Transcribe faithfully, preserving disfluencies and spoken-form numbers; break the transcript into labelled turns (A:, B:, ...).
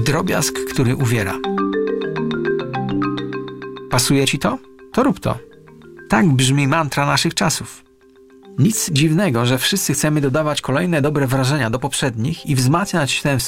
A: drobiazg, który uwiera. Pasuje ci to? To rób to. Tak brzmi mantra naszych czasów. Nic dziwnego, że wszyscy chcemy dodawać kolejne dobre wrażenia do poprzednich i wzmacniać tę